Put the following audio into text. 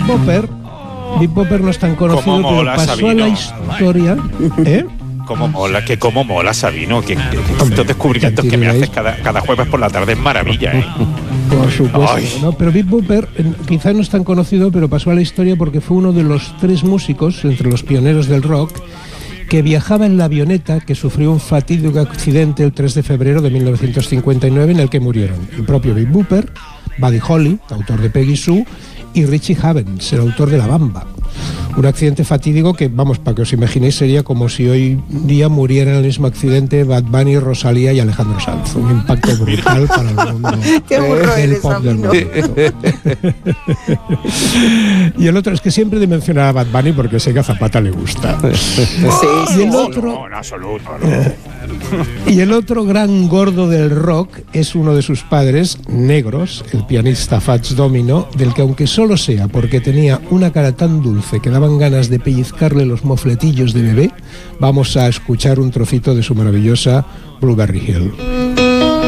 Big Bopper no es tan conocido, mola, pero pasó Sabino. a la historia. Cómo mola, Sabino, que estos descubrimientos que me haces cada jueves por la tarde es maravilla, ¿eh? Por supuesto, Ay. ¿no? Pero Big Bopper quizá no es tan conocido, pero pasó a la historia porque fue uno de los 3 músicos, entre los pioneros del rock, que viajaba en la avioneta que sufrió un fatídico accidente el 3 de febrero de 1959 en el que murieron el propio Big Bopper, Buddy Holly, autor de Peggy Sue, y Richie Havens, el autor de La Bamba. Un accidente fatídico que, vamos, para que os imaginéis, sería como si hoy día murieran en el mismo accidente Bad Bunny, Rosalía y Alejandro Sanz. Un impacto brutal para el mundo Qué burro del eres, pop del Sabino. momento. Y el otro es que siempre de mencionar a Bad Bunny porque sé que a Zapata le gusta. Y el otro, No, en absoluto, no. y el otro gran gordo del rock es uno de sus padres, negros, el pianista Fats Domino, del que aunque solo sea porque tenía una cara tan dulce que daban ganas de pellizcarle los mofletillos de bebé, vamos a escuchar un trocito de su maravillosa Blueberry Hill.